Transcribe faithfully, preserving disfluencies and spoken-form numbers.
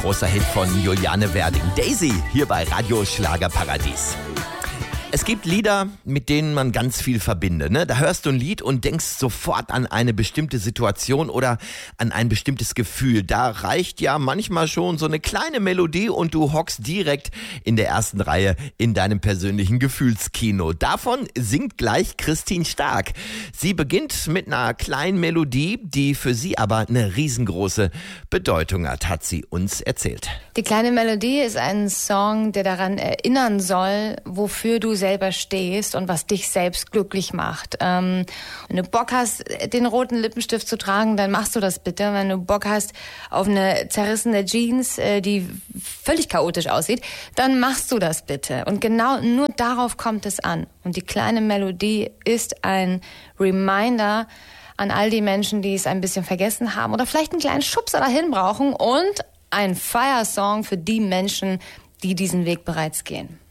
Großer Hit von Juliane Werding. Daisy, hier bei Radio Schlagerparadies. Es gibt Lieder, mit denen man ganz viel verbindet. Ne? Da hörst du ein Lied und denkst sofort an eine bestimmte Situation oder an ein bestimmtes Gefühl. Da reicht ja manchmal schon so eine kleine Melodie und du hockst direkt in der ersten Reihe in deinem persönlichen Gefühlskino. Davon singt gleich Christine Stark. Sie beginnt mit einer kleinen Melodie, die für sie aber eine riesengroße Bedeutung hat, hat sie uns erzählt. Die kleine Melodie ist ein Song, der daran erinnern soll, wofür du selber stehst und was dich selbst glücklich macht. Ähm, wenn du Bock hast, den roten Lippenstift zu tragen, dann machst du das bitte. Wenn du Bock hast auf eine zerrissene Jeans, äh, die völlig chaotisch aussieht, dann machst du das bitte. Und genau nur darauf kommt es an. Und die kleine Melodie ist ein Reminder an all die Menschen, die es ein bisschen vergessen haben oder vielleicht einen kleinen Schubser dahin brauchen und ein Fire-Song für die Menschen, die diesen Weg bereits gehen.